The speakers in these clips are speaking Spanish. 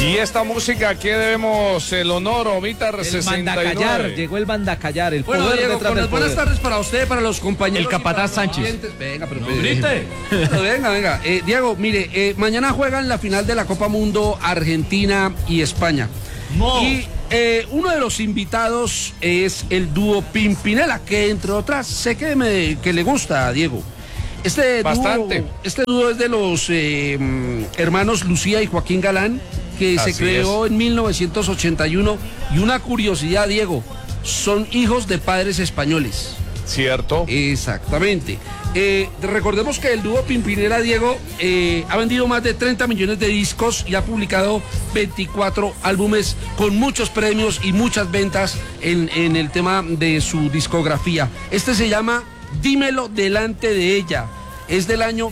Y esta música, ¿a qué debemos el honor, Omitar 69? Llegó el Mandacallar, el bueno, poder Diego, detrás del buenas poder. tardes para usted, para los compañeros. El capataz Sánchez. Venga, pero no grite. Venga. Diego, mire, mañana juegan la final de la Copa Mundo Argentina y España. No. Y uno de los invitados es el dúo Pimpinela, que entre otras sé que le gusta a Diego. Bastante. Este dúo es de los hermanos Lucía y Joaquín Galán, que Así se creó es. en 1981. Y una curiosidad, Diego, son hijos de padres españoles. ¿Cierto? Exactamente. Recordemos que el dúo Pimpinela, Diego, ha vendido más de 30 millones de discos y ha publicado 24 álbumes con muchos premios y muchas ventas en el tema de su discografía. Este se llama Dímelo delante de ella. Es del año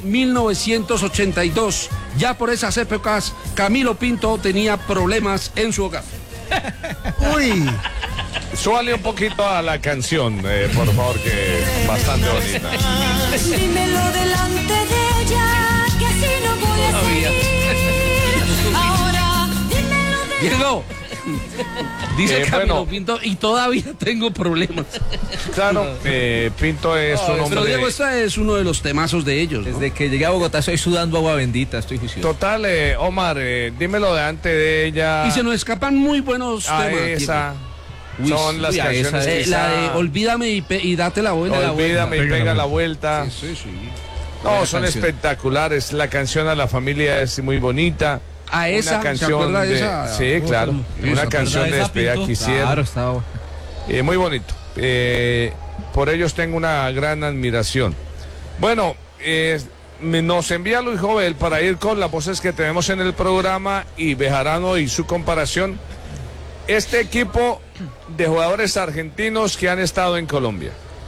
1982. Ya por esas épocas, Camilo Pinto tenía problemas en su hogar. Uy, Súbale un poquito a la canción, por favor, que es bastante bonita. Dímelo delante de ella, que así no voy a seguir. Ahora, dímelo delante. Diego, dice Camilo bueno. Pinto, y todavía tengo problemas. Claro, Pinto es un hombre... Pero Diego, este es uno de los temazos de ellos, ¿no? Desde que llegué a Bogotá estoy sudando agua bendita, estoy juicioso. Total, Omar, dímelo delante de ella. Y se nos escapan muy buenos a temas. esa. Uy, Son las uy, a canciones esa, quizá- la de Olvídame y date la buena. Olvídame y pega la vuelta. Sí. No, Buena son canción. espectaculares. La canción a la familia es muy bonita. A esa, una canción ¿se acuerda de de esa? sí, claro. Una canción de despedida que hicieron. Claro, estaba. Muy bonito. Por ellos tengo una gran admiración. Bueno, nos envía Luis Jovel para ir con las voces que tenemos en el programa y Bejarano y su comparación. Este equipo de jugadores argentinos que han estado en Colombia.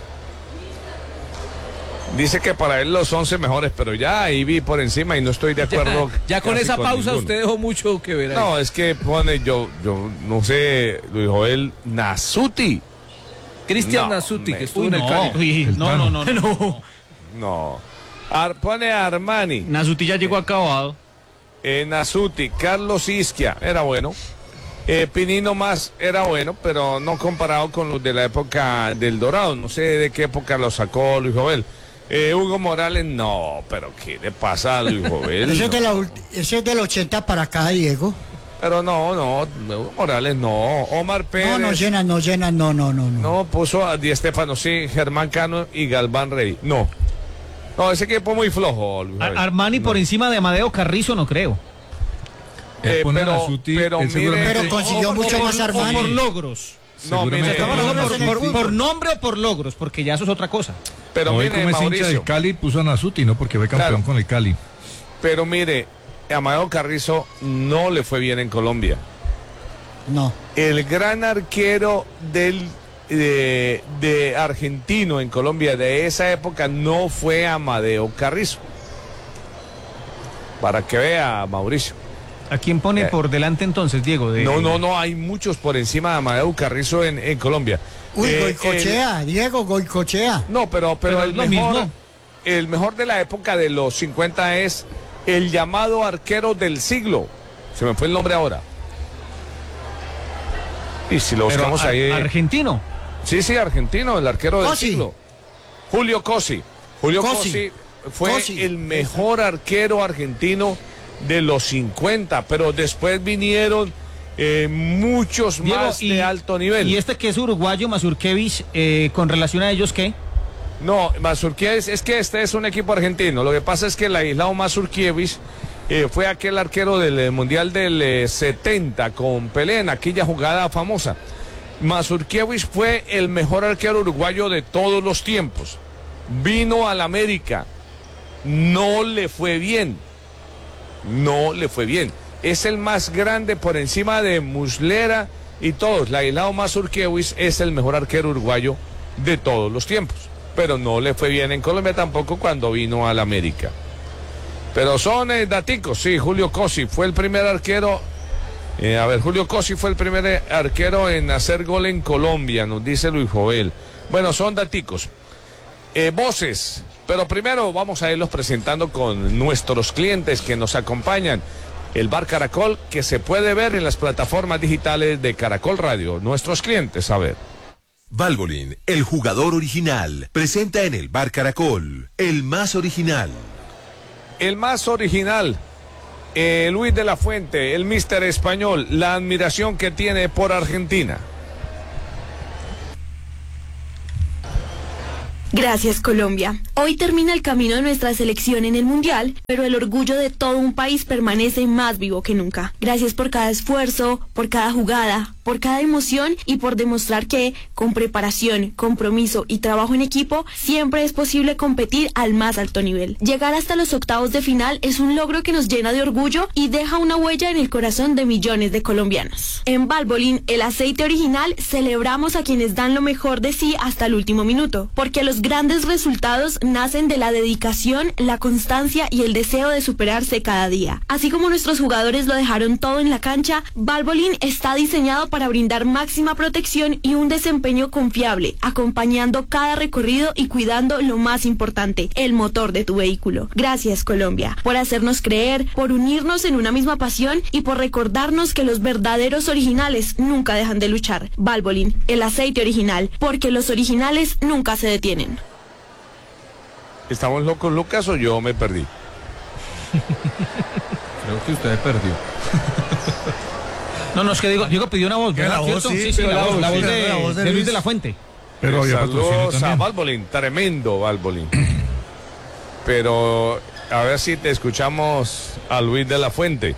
Dice que para él los 11 mejores, pero ya ahí vi por encima y no estoy de acuerdo. Ya con casi esa pausa ninguno. usted dejó mucho que ver ahí. No, es que pone yo no sé, Luis Joel Nasuti. Cristian No, Nasuti, me- que estuvo Uy, en el Cali. Uy, no. No. Pone a Armani, Nasuti ya llegó acabado. Nasuti, Carlos Isquia, era bueno. Pinino más era bueno, pero no comparado con los de la época del Dorado. No sé de qué época lo sacó Luis Jovel. Hugo Morales, no, pero ¿qué le pasa a Luis Jovel? eso es, No. eso es del 80 para acá, Diego. Pero no, Hugo Morales no. Omar Pérez. No llenan, no. No, puso a Di Stéfano, sí, Germán Cano y Galván Rey. No, ese equipo muy flojo, Luis Jovel. Armani por encima de Amadeo Carrizo, no creo. Pone a Nasuti, él seguramente- Pero consiguió mucho más O por Armani. logros. No, mire, Estamos hablando en el fútbol. por nombre o por logros, porque ya eso es otra cosa. pero Hoy mire, como es hincha Mauricio, del Cali, puso a Nasuti, ¿no? Porque fue campeón Claro. con el Cali. pero mire, Amadeo Carrizo no le fue bien en Colombia. No. El gran arquero de argentino en Colombia de esa época no fue Amadeo Carrizo. Para que vea, Mauricio. ¿A quién pone por delante entonces, Diego? No, hay muchos por encima de Amadeo Carrizo en Colombia. Uy, Goicochea, Diego, Goicochea. No, pero Pero el es lo mejor, mismo. el mejor de la época de los 50 es el llamado arquero del siglo. Se me fue el nombre ahora. Y si lo buscamos ahí. Argentino. Sí, argentino, el arquero del Cosi. siglo. Julio Cosi. Julio Cosi. Cosi fue Cosi. el mejor arquero argentino de los 50, pero después vinieron muchos Diego, más de alto nivel. Y este que es uruguayo, Mazurkevich, con relación a ellos, ¿qué? No, Mazurkiewicz, es que este es un equipo argentino. Lo que pasa es que el aislado Mazurkiewicz fue aquel arquero del Mundial del 70 con Pelé en aquella jugada famosa. Mazurkiewicz fue el mejor arquero uruguayo de todos los tiempos. Vino al América. No le fue bien. Es el más grande por encima de Muslera y todos. El aislado Mazurkiewicz es el mejor arquero uruguayo de todos los tiempos. Pero no le fue bien en Colombia tampoco cuando vino al América. Pero son daticos, sí, Julio Cosi fue el primer arquero. Julio Cosi fue el primer arquero en hacer gol en Colombia, nos dice Luis Joel. Bueno, son daticos. Voces, pero primero vamos a irlos presentando con nuestros clientes que nos acompañan. el Bar Caracol, que se puede ver en las plataformas digitales de Caracol Radio. Nuestros clientes, a ver. Valvoline, el jugador original, presenta en el Bar Caracol, el más original. El más original, Luis de la Fuente, el míster español, la admiración que tiene por Argentina. Gracias, Colombia. Hoy termina el camino de nuestra selección en el Mundial, pero el orgullo de todo un país permanece más vivo que nunca. Gracias por cada esfuerzo, por cada jugada, por cada emoción y por demostrar que, con preparación, compromiso y trabajo en equipo, siempre es posible competir al más alto nivel. Llegar hasta los octavos de final es un logro que nos llena de orgullo y deja una huella en el corazón de millones de colombianos. En Valvoline, el aceite original, celebramos a quienes dan lo mejor de sí hasta el último minuto, porque los grandes resultados nacen de la dedicación, la constancia y el deseo de superarse cada día. Así como nuestros jugadores lo dejaron todo en la cancha, Valvoline está diseñado para brindar máxima protección y un desempeño confiable, acompañando cada recorrido y cuidando lo más importante, el motor de tu vehículo. Gracias, Colombia, por hacernos creer, por unirnos en una misma pasión y por recordarnos que los verdaderos originales nunca dejan de luchar. Valvoline, el aceite original, porque los originales nunca se detienen. ¿Estamos locos, Lucas, o yo me perdí? Creo que usted perdió. No, es que Diego pidió una voz, ¿verdad? La voz, Sí, la voz de Luis de la Fuente. Pero había patrocinio Saludos a también. Valvoline, tremendo Valvoline. Pero a ver si te escuchamos a Luis de la Fuente.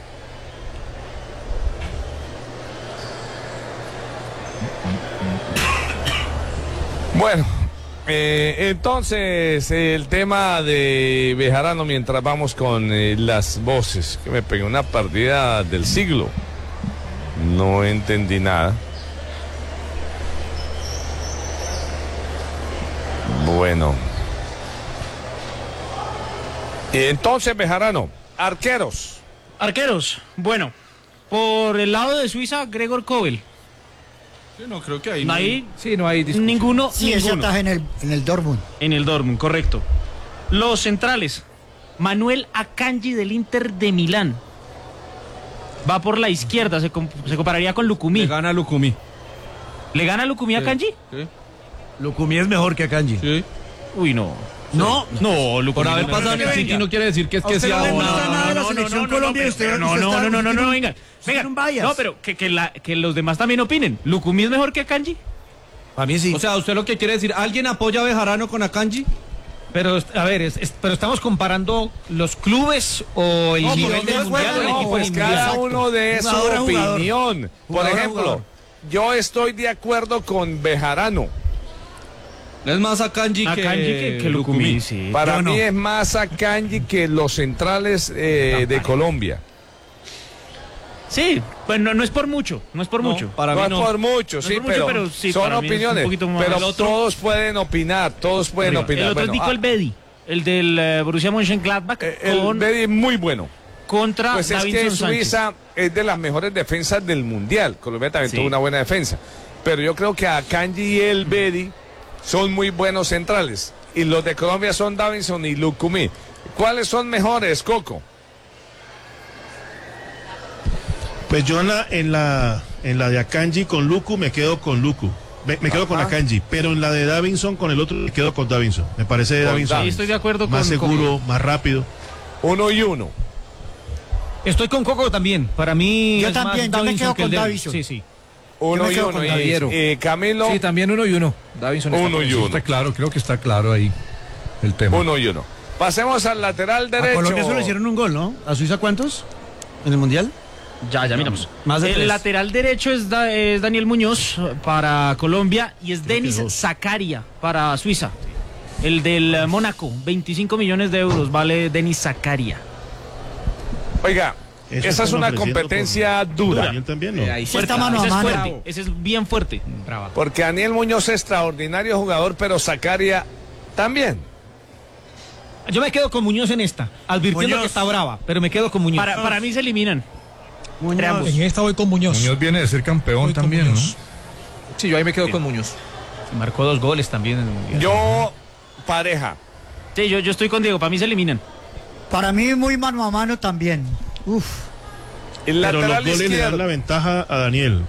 Bueno, entonces el tema de Bejarano mientras vamos con las voces, que me pegué una partida del siglo. No entendí nada. Bueno. Entonces, Bejarano, arqueros. Arqueros, bueno, por el lado de Suiza, Gregor Kobel. Sí, no, creo que ahí No hay discusión. Ninguno. Sí, ese ataja en el Dortmund. En el Dortmund, correcto. Los centrales, Manuel Akanji del Inter de Milán. Va por la izquierda, se compararía con Lukumi. Le gana Lukumi. ¿Le gana Lukumi a Akanji? Sí. Lukumi es mejor que Akanji. Sí. Uy, no. No, Lukumi. Por haber no, pasado en el City no quiere decir que es que sea una... No, venga. No, pero que los demás también opinen. ¿Lukumi es mejor que Akanji? Para mí sí. O sea, ¿usted lo que quiere decir? ¿Alguien apoya a Bejarano con Akanji? Pero, a ver, pero estamos comparando los clubes o el nivel del mundial o el equipo Pues del cada mundial. uno de su Jugador a jugador. opinión. Por Jugador a ejemplo, jugador. yo estoy de acuerdo con Bejarano. Es más Akanji Que Lukumi, sí. Para Yo no. mí es más Akanji que los centrales de Colombia. Sí, pues no es por mucho, Para mí No es no. por mucho, sí, es por mucho, pero pero sí, son para mí es un opiniones. poquito más. Pero El otro- todos pueden opinar, todos pueden opinar. El otro es Bueno, Nico Elvedi, el del Borussia Mönchengladbach, el Bedi es muy bueno. contra Pues es que Davinson Sánchez. Suiza es de las mejores defensas del mundial. Colombia también Sí. tuvo una buena defensa. Pero yo creo que Akanji y el Bedi son muy buenos centrales. Y los de Colombia son Davinson y Lukumi. ¿Cuáles son mejores, Coco? Pues yo en la de Akanji con Luku me quedo con Luku. Me quedo con Akanji, pero en la de Davinson con el otro me quedo con Davinson. Me parece Con Davinson Sí, estoy de acuerdo más con seguro, más rápido. 1-1. Estoy con Coco también. Para mí Yo es más también, yo me Davinson quedo que el con de- Davinson. Sí. 1-1. con Daviero. Camilo, Sí, también 1-1. Davinson está 1-1. Está claro, creo que está claro ahí el tema. 1-1. Pasemos al lateral A derecho. Colombia solo hicieron un gol, ¿no? ¿A Suiza cuántos? ¿En el Mundial? Ya miramos. Más de El 3. lateral derecho es Daniel Muñoz para Colombia y es Denis que 2. Zakaria para Suiza. El del Mónaco, 25 millones de euros vale Denis Zakaria. Oiga, Eso esa es están una ofreciendo competencia dura. Daniel también, ¿no? Ahí Sí, está mano a Ese es mano. fuerte, ese es bien fuerte. Brava. Porque Daniel Muñoz es extraordinario jugador, pero Zakaria también. Yo me quedo con Muñoz en esta, advirtiendo Muñoz. que está brava, pero me quedo con Muñoz. Para mí se eliminan. Entre ambos. En esta voy con Muñoz. Muñoz viene de ser campeón Voy con también, ¿no? Muñoz. Sí, yo ahí me quedo con Muñoz. Marcó 2 goles también en el Mundial. Yo, pareja. Sí, yo estoy con Diego, para mí se eliminan. Para mí muy mano a mano también. Uf. El Pero los lateral goles le dan izquierdo. la ventaja a Daniel.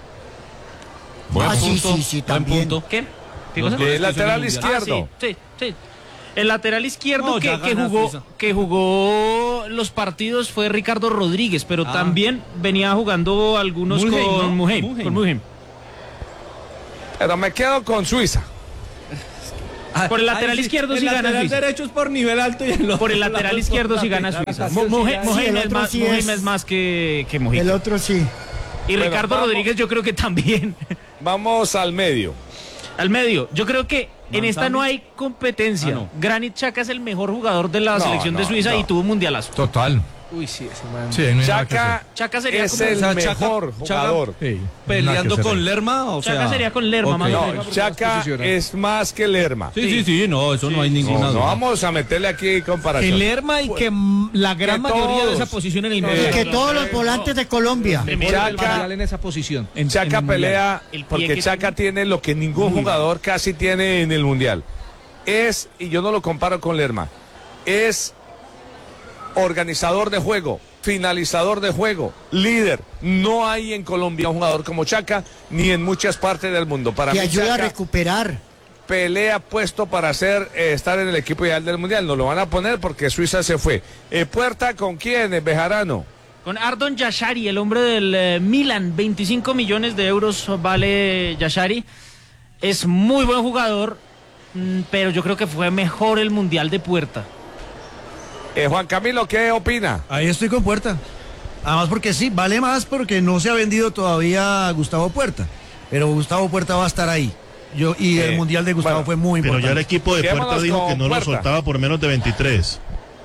Sí, también. ¿Qué? ¿Qué Los cosa? goles El lateral Ah, izquierdo. sí. El lateral izquierdo No, ya gana Suiza. que jugó los partidos fue Ricardo Rodríguez, pero también venía jugando algunos Mulheim, ¿no? con Mulheim. Mulheim. Con Mulheim. Pero me quedo con Suiza. Por el lateral izquierdo sí gana Suiza. derecho es por nivel alto y el Por el lateral izquierdo sí gana Suiza. Mulheim es más que Mujica. El otro sí. Y Bueno, Ricardo vamos. Rodríguez yo creo que también. Vamos al medio. Al medio, yo creo que en esta no hay competencia. Ah, no. Granit Xhaka es el mejor jugador de la No, selección de no, Suiza no. y tuvo un mundialazo. Total. Uy, sí, ese man. Sí, ahí no hay nada que Chaka hacer. Xhaka sería es como el O sea, Chaka- mejor jugador. Sí, Peleando nada que hacer con ahí. Lerma, o Chaka sea. sería con Lerma, más o No, menos. Chaka es más que Lerma. Sí, no, eso no hay ninguna No, duda. no vamos a meterle aquí comparación. Que Lerma y que la gran Que mayoría de todos. esa posición en el Y mundial. que todos los volantes de Colombia. Chaka, en esa posición. Chaka pelea El pie porque que Chaka tiene lo que ningún jugador casi tiene en el Mundial. Es, y yo no lo comparo con Lerma, es organizador de juego, finalizador de juego, líder. No hay en Colombia un jugador como Chaka, ni en muchas partes del mundo. Para Que mí ayuda a Chaka recuperar. pelea puesto para estar en el equipo ideal del Mundial. No lo van a poner porque Suiza se fue. Puerta, ¿con quién? Bejarano. Con Ardon Yashari, el hombre del Milan, 25 millones de euros vale Yashari. Es muy buen jugador, pero yo creo que fue mejor el Mundial de Puerta. Juan Camilo, ¿qué opina? Ahí estoy con Puerta. Además porque sí, vale más porque no se ha vendido todavía Gustavo Puerta. Pero Gustavo Puerta va a estar ahí. El Mundial de Gustavo bueno, fue muy Pero importante. ya el equipo de Quedémonos Puerta dijo con que no Puerta. lo soltaba por menos de 23.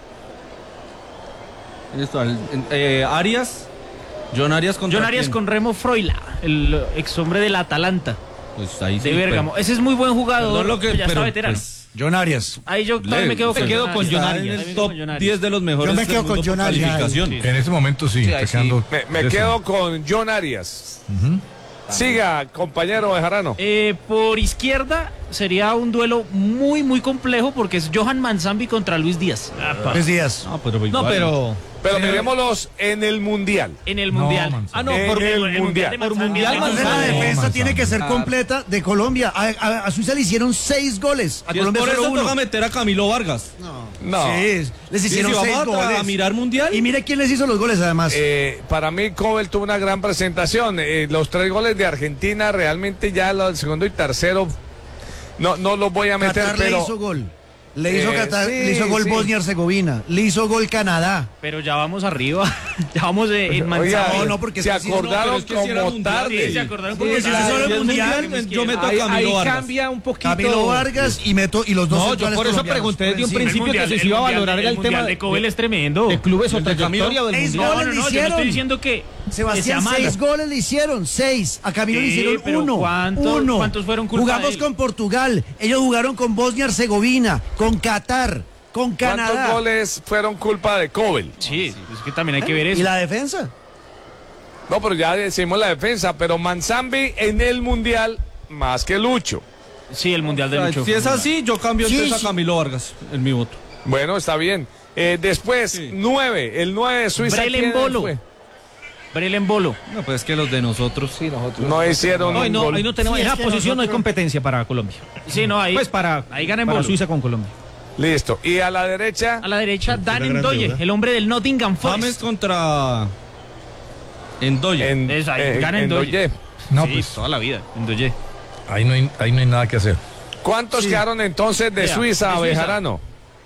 Arias. John Arias con Remo Freuler, el ex hombre del Atalanta, Pues ahí de Bérgamo. Ese es muy buen jugador, Perdón lo que- ya está pero, veterano. pues, John Arias. Ahí yo también me quedo con John Arias. en Ahí el me top quedo con Arias. 10 de los mejores. Yo me quedo del mundo con John por Arias. calificación. En este momento sí, Sí, ahí está quedando Me décimo. quedo con John Arias. Siga, compañero Bejarano. Por izquierda sería un duelo muy, muy complejo porque es Johan Manzambi contra Luis Díaz. Luis Díaz. No, pero No, igual. Pero mirémoslos en el Mundial. En el No, Mundial. Manzambi. En el Mundial. de Por Manzambi. Mundial, No, Además, la Manzambi. defensa Manzambi. tiene que ser completa de Colombia. A Suiza le hicieron 6 goles. A Y es Colombia por solo eso 1. toca meter a Camilo Vargas. No. Sí, les hicieron Sí, si 6 vamos goles. a mirar Mundial. Y mire quién les hizo los goles además. Para mí, Cobel tuvo una gran presentación. Los 3 goles de Argentina, realmente ya el segundo y tercero, no los voy a meter, Qatar pero le hizo gol. Le hizo Qatar, sí, le hizo gol sí. Bosnia-Herzegovina. Le hizo gol Canadá. Pero ya vamos arriba. Ya vamos en Oiga, Manzambi. no, porque se es que sí, acordaron no, pero es que si era como mundial, tarde. Sí, se acordaron Sí, sí, tarde. sí, solo el Si es mundial, yo meto a Ahí Camilo Vargas. cambia un poquito. Camilo Vargas y los dos No, yo centrales por eso colombianos. pregunté desde un Por encima. principio que se iba a valorar el tema de Cobel es tremendo. de clubes o ¿El de Camilo? trayectoria del 6 mundial. goles le yo no hicieron. estoy diciendo que Sebastián, sea malo. 6 goles le hicieron, 6. A Camilo le Sí, hicieron pero 1. ¿cuántos fueron culpa de Jugamos él? con Portugal. Ellos jugaron con Bosnia-Herzegovina, con Qatar, con ¿Cuántos Canadá. goles fueron culpa de Cobel? Sí, es que también hay que ver ¿Y eso. la defensa? No, pero ya decimos la defensa, pero Manzambi en el Mundial más que Lucho. Sí, el Mundial de Lucho. Si es así, yo cambio Sí, entonces sí. a Camilo Vargas en mi voto. Bueno, está bien. Después, Sí. 9, el 9 de Suiza. Brelen ¿quién Bolo. fue? Brelen Bolo. No, pues es que los de nosotros. Sí, No hicieron No, un gol. ahí no tenemos. Sí, en es esa que posición no hay nosotros- competencia para Colombia. Sí, no, ahí. Pues ahí gana en para Bolo. Suiza con Colombia. Listo. Y a la derecha, A la derecha, Dan gran Ndoye, deuda. el hombre del Nottingham James Forest. contra Endoye. Esa, ahí gana Ndoye. Ndoye. No, Sí, pues toda la vida. Ndoye. ahí no hay nada que hacer. ¿Cuántos quedaron entonces de Vea, Suiza, de Suiza. Bejarano?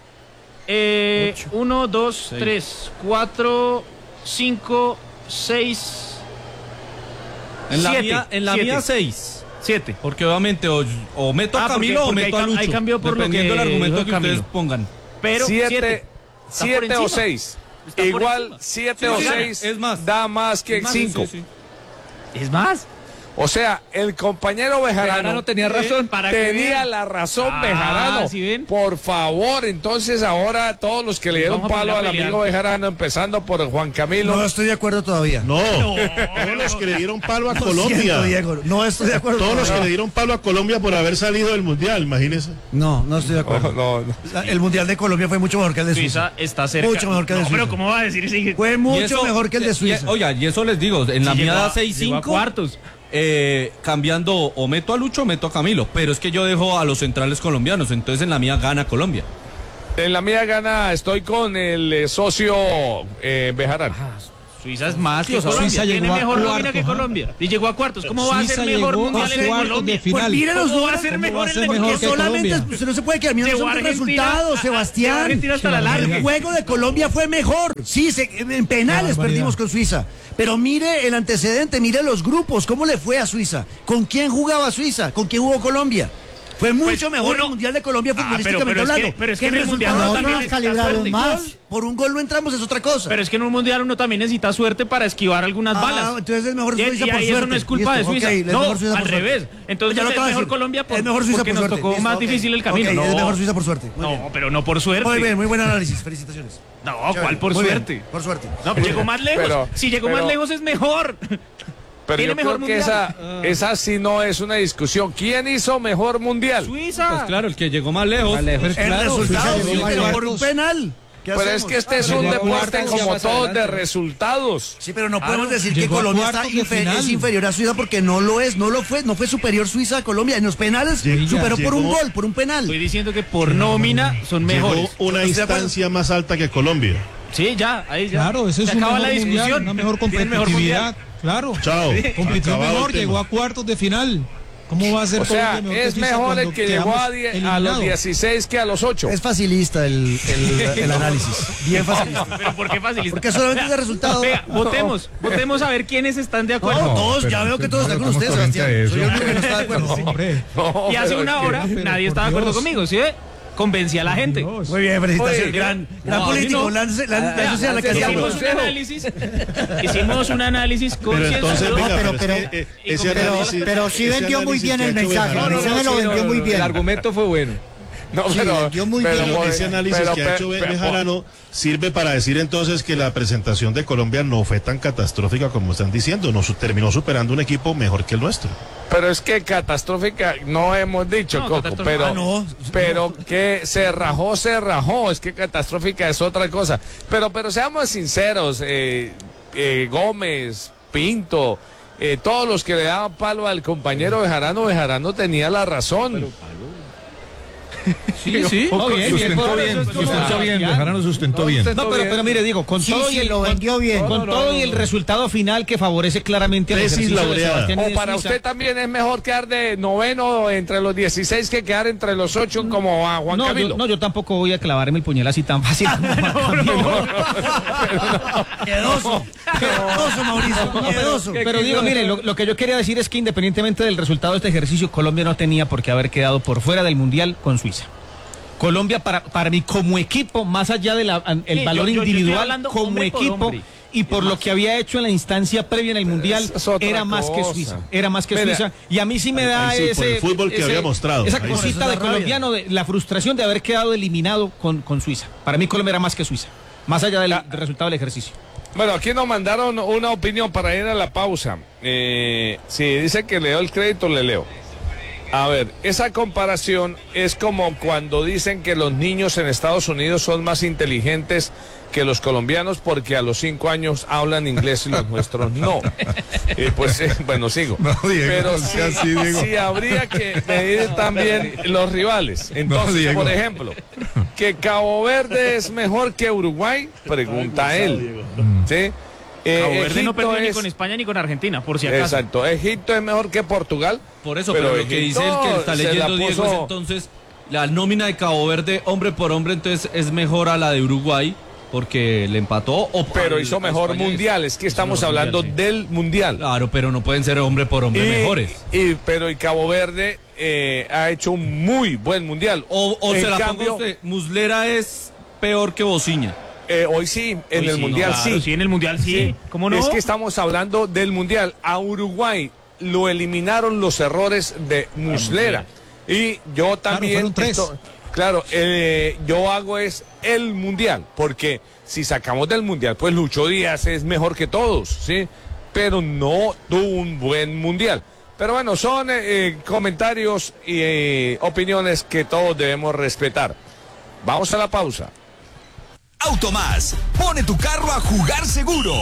1, 2, 3, 4, 5, 6, En la siete, mía, en la siete. mía 6. 7. Porque obviamente o meto a Ah, porque- Camilo o porque meto a ahí Lucho. cambió por lo dependiendo que del argumento dijo que Camilo. ustedes pongan. Pero 7 por o encima. 6. Está por Igual encima. 7 Sí, o sí, 6 es más. da más que 5. Sí, sí. Es más. O sea, el compañero Bejarano tenía razón. tenía la razón, Bejarano. ¿sí ven? Por favor, entonces ahora todos los que le dieron Vamos a palo poner a al pelear. amigo Bejarano, empezando por Juan Camilo. No estoy de acuerdo todavía. No, todos los que le dieron palo a Colombia. Siento, Diego, no estoy de acuerdo. Todos los que todavía. le dieron palo a Colombia por haber salido del Mundial, imagínese. No estoy de acuerdo. No. El Mundial de Colombia fue mucho mejor que el de Suiza. Suiza está cerca. Mucho mejor que el de No, Suiza. pero ¿cómo va a decir ese? Fue Y mucho eso- mejor que el de y- Suiza. Oiga, y eso les digo, en la Sí, mía llegó da a 6-5. cuartos. Cambiando o meto a Lucho o meto a Camilo, pero es que yo dejo a los centrales colombianos, entonces en la mía gana Colombia. En la mía gana, estoy con el socio Bejarano. Suiza es más que Suiza Colombia. Tiene llegó a mejor nómina cuartos, que ¿ah? Colombia. Y llegó a cuartos. ¿Cómo va a Suiza ser mejor llegó mundial a en cuartos Colombia? de final. Pues mire los ¿Cómo va a números. ser ¿Cómo mejor va a el ser de mejor Porque que solamente Colombia? usted no se puede quedar mirando Llegó son los Argentina resultados, Sebastián. Argentina hasta la larga. El juego de Colombia fue mejor. Sí, en penales barbaridad. perdimos con Suiza. Pero mire el antecedente, mire los grupos, cómo le fue a Suiza. ¿Con quién jugaba Suiza? ¿Con quién jugó Colombia? Fue mucho mejor el Mundial de Colombia futbolísticamente hablando. pero es que en el el Mundial resultado uno también no necesita calibraron suerte. más. Por un gol no entramos, es otra cosa. Pero es que en un mundial uno también necesita suerte para esquivar algunas balas. Entonces es mejor Y Suiza por ahí suerte. eso no es culpa Listo, de Suiza. ok, es no, mejor Suiza al por suerte. revés. Entonces Ya lo es acabo de mejor decir. Colombia Es mejor Suiza porque por nos suerte. tocó Listo, más ok. difícil el camino. Ok, no, es mejor Suiza por suerte. Muy bien. no, pero no por suerte. Muy bien, muy buen análisis. Felicitaciones. No, Chévere. ¿cuál por Muy bien, suerte? por suerte. No, pero llegó más lejos. Pero- si llegó pero- más lejos es mejor. Pero Tiene yo mejor creo que mundial. esa sí no es una discusión. ¿Quién hizo mejor mundial? Suiza. Pues claro, el que llegó más lejos. Pero El claro, resultado, Suiza sí, llegó a pero por un cuartos. penal. ¿Qué Pero es hacemos? que este es un llegó a deporte cuartos, como más todos de adelante. resultados. Sí, pero no podemos decir que Llegó a Colombia está cuartos de final. es inferior a Suiza porque no lo es, no fue superior Suiza a Colombia. En los penales superó por un gol, por un penal. Estoy diciendo que por nómina son Llegó mejores. una Estoy de acuerdo. instancia más alta que Colombia. Sí, ya, ahí ya. Claro, ese es Se un acaba mejor la mundial, discusión. una mejor Tiene mejor competitividad. Claro. Chao. Compitió Acabado mejor, el tema. llegó a cuartos de final. ¿Cómo va a ser O sea, Colombia mejor es que Suiza mejor el cuando que llegó a, quedamos a los eliminados? 16 que a los 8. Es facilista el análisis. Bien facilista. Pero ¿por qué facilista? Porque solamente es de resultado. Venga, votemos a ver quiénes están de acuerdo. No, todos, ya veo que todos están con usted, Sebastián. Soy el único que no está de acuerdo. Hombre, No, Y hace pero una es que- hora pero nadie por estaba de acuerdo Dios. conmigo, ¿sí? Convencí a la gente. Dios. Muy bien, felicitaciones. Oye, gran no, político. no. Lance a la Hicimos casa. Hicimos un análisis Pero entonces, concienzudo. venga, pero- pero es que, y ese como- análisis- pero sí ese vendió muy análisis bien que el ha hecho mensaje. Bejarano- No, no, lo vendió muy bien. El argumento fue bueno. No, Sí, pero, vendió muy pero- bien. Ese análisis pero- que ha hecho pero- Bejarano sirve para decir entonces que la presentación de Colombia no fue tan catastrófica como están diciendo, terminó superando un equipo mejor que el nuestro. Pero es que catastrófica no hemos dicho, No, Coco, catastrófica. pero, Ah, no. pero que se rajó, es que catastrófica es otra cosa. Pero seamos sinceros, Gómez, Pinto, todos los que le daban palo al compañero Bejarano tenía la razón. Sí, sí. sustentó bien, Bejarano sustentó bien. No, pero mire, digo, con Sí, todo sí, y el, lo vendió bien. con todo y el resultado final que favorece claramente al Tesis ejercicio de laureada. Sebastián y O de para Suiza. usted también es mejor quedar de noveno entre los 16 que quedar entre los 8 como a Juan No, Camilo. yo tampoco voy a clavarme el puñal así tan fácil como Juan Camilo. Quedoso. Quedoso, Mauricio. Quedoso. Pero digo, mire, lo que yo quería decir es que independientemente del resultado de este ejercicio, Colombia no tenía por qué haber quedado por fuera del Mundial con Suiza. Colombia para mí como equipo, más allá del Sí, valor yo estoy individual, hablando como hombre por equipo hombre. y por lo que había hecho en la instancia previa en el Mundial, Es otra era más que cosa. Suiza. Era más que Mira, Suiza. Y a mí sí me da ahí sí, por ese... el fútbol que había mostrado. Esa Ahí sí. cosita Eso es de la rabia. colombiano, de la frustración de haber quedado eliminado con Suiza. Para mí Colombia era más que Suiza. Más allá del resultado del ejercicio. Bueno, aquí nos mandaron una opinión para ir a la pausa. Si dice que leo el crédito, le leo. A ver, esa comparación es como cuando dicen que los niños en Estados Unidos son más inteligentes que los colombianos porque a los 5 años hablan inglés y los nuestros no. Bueno, sigo. No, Diego, Pero no sea así, Diego. sí habría que medir también los rivales. Entonces, Diego. por ejemplo, que Cabo Verde es mejor que Uruguay, pregunta él. ¿Sí? Cabo Verde no Egipto perdió ni es- con España ni con Argentina, por si acaso. Exacto, Egipto es mejor que Portugal. Por eso, pero lo que dice el que está se la leyendo Diego es puso- entonces la nómina de Cabo Verde, hombre por hombre, entonces es mejor a la de Uruguay porque le empató. Pero hizo mejor España mundial, es que estamos mejor hablando mundial, sí. del mundial. Claro, pero no pueden ser hombre por hombre mejores. Pero Cabo Verde ha hecho un muy buen mundial. O En se la cambio, pongo usted, Muslera es peor que Bociña. Hoy sí, en Hoy el sí, mundial claro, sí. sí, en el mundial sí. ¿Cómo no? Es que estamos hablando del mundial. A Uruguay lo eliminaron los errores de Muslera. Y yo también... Claro, yo hago es el Mundial, porque si sacamos del Mundial, pues Lucho Díaz es mejor que todos, ¿sí? Pero no tuvo un buen Mundial. Pero bueno, son comentarios y opiniones que todos debemos respetar. Vamos a la pausa. Automás, pone tu carro a jugar seguro.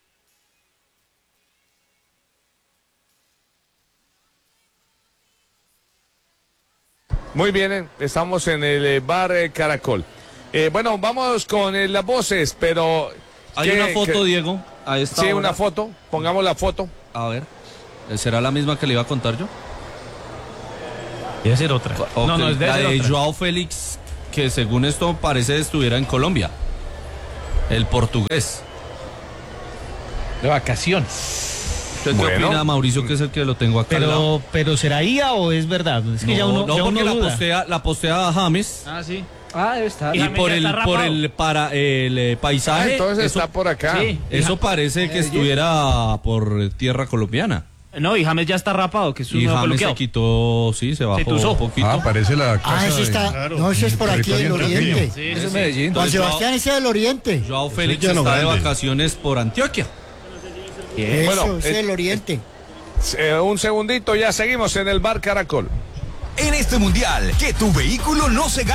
Muy bien, estamos en el bar Caracol. Bueno, vamos con las voces, pero... Hay una foto, Diego, a esta Sí, hora. una foto, pongamos la foto. A ver, ¿será la misma que le iba a contar yo? Debe ser otra. No, debe la ser de otra. Joao Félix, que según esto parece estuviera en Colombia. El portugués. De vacaciones. ¿Usted qué opina, Mauricio, que es el que lo tengo acá al lado? Pero ¿será IA o es verdad? Es que No, ya uno, no, ya porque uno duda. la postea James. Ah, sí. Ah, debe estar. Y por el paisaje, entonces eso, está por acá. Sí. eso parece que estuviera por tierra colombiana. No, y James ya está rapado, que es un Y nuevo James peluqueado. se quitó, sí, se bajó tuzó. un poquito. Ah, parece la casa. ese está. Claro. No, ese es por aquí, el oriente. Sí, Eso sí, es sí. Medellín. Juan Entonces, Sebastián ese es del oriente. Joao Félix ya no está de grande. vacaciones por Antioquia. Eso, Bueno, ese es del oriente. Un segundito, ya seguimos en el bar Caracol. En este mundial, que tu vehículo no se gane.